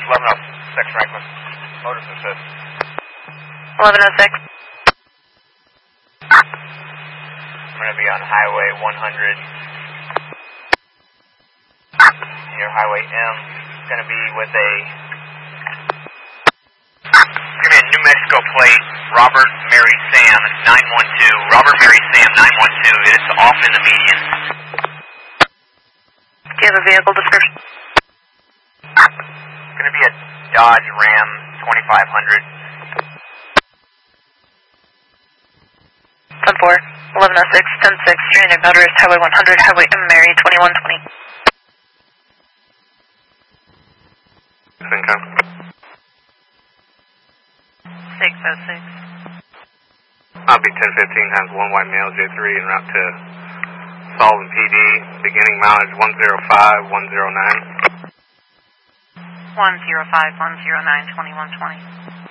1106 Franklin. Motors assist. 1106. I'm going to be on Highway 100. Your Highway M is going to be with a... Give me a New Mexico plate, Robert Mary Sam 912. Robert Mary Sam 912. It's off in the median. Do you have a vehicle description? It's going to be a Dodge Ram 2500. 10-4, 1106, 10-6, Stranded Motorist, Highway 100, Highway M. Mary, 2120. 606. I'll be 1015 times 1 white male J3 en route to Sullivan PD, beginning mileage 105, 109. 105, 109, 2120.